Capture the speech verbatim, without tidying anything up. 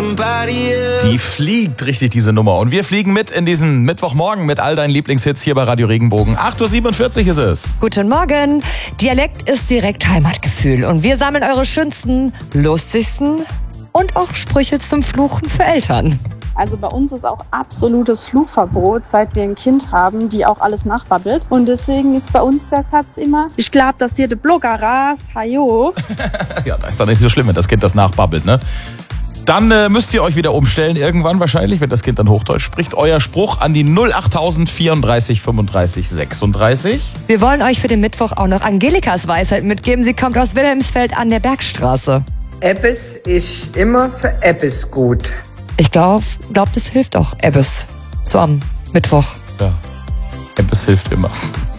Die fliegt richtig, diese Nummer. Und wir fliegen mit in diesen Mittwochmorgen mit all deinen Lieblingshits hier bei Radio Regenbogen. acht Uhr siebenundvierzig ist es. Guten Morgen. Dialekt ist direkt Heimatgefühl. Und wir sammeln eure schönsten, lustigsten und auch Sprüche zum Fluchen für Eltern. Also bei uns ist auch absolutes Flugverbot, seit wir ein Kind haben, die auch alles nachbabbelt. Und deswegen ist bei uns der Satz immer, ich glaube, dass dir der Blogger rast, hajo. Ja, das ist doch nicht so schlimm, wenn das Kind das nachbabbelt, ne? Dann äh, müsst ihr euch wieder umstellen, irgendwann wahrscheinlich, wenn das Kind dann Hochdeutsch spricht. Euer Spruch an die null acht vierunddreißig fünfunddreißig sechsunddreißig. Wir wollen euch für den Mittwoch auch noch Angelikas Weisheit mitgeben. Sie kommt aus Wilhelmsfeld an der Bergstraße. Ebbes ist immer für Ebbes gut. Ich glaube, glaub, das hilft auch, Ebbes. So am Mittwoch. Ja, Ebbes hilft immer.